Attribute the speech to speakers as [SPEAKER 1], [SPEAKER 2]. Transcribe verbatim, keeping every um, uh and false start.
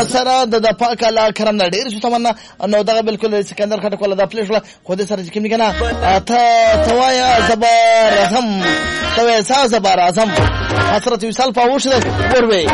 [SPEAKER 1] سره د پاک الله کرم نه ډیر څه تمنا نو دغه بالکل سکندر خټک ولا د پلیش خو دې سره چې کوم کنه ته توایا زبر اعظم توې سا زبر اعظم حضرت وصال پاوش ور وې